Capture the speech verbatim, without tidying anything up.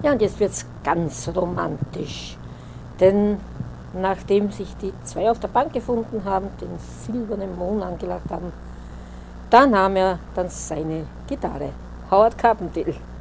Ja, und jetzt wird es ganz romantisch. Denn nachdem sich die zwei auf der Bank gefunden haben, den silbernen Mond angelacht haben, da nahm er dann seine Gitarre. Howard Carpendale.